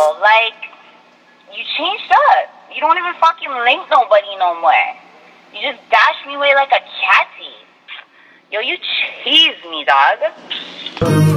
bro. Like, you changed up. You don't even fucking link nobody no more. You just dash me away like a catty. Yo, you cheese me, dog.